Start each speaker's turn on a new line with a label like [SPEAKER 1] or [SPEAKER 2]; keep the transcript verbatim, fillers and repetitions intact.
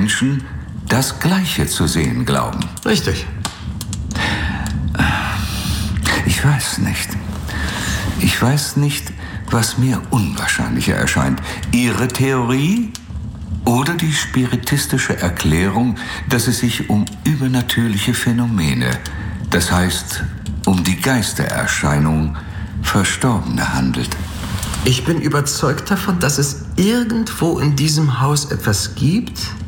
[SPEAKER 1] Menschen das Gleiche zu sehen glauben.
[SPEAKER 2] Richtig.
[SPEAKER 1] Ich weiß nicht. Ich weiß nicht, was mir unwahrscheinlicher erscheint. Ihre Theorie oder die spiritistische Erklärung, dass es sich um übernatürliche Phänomene, das heißt um die Geistererscheinung Verstorbener handelt.
[SPEAKER 2] Ich bin überzeugt davon, dass es irgendwo in diesem Haus etwas gibt,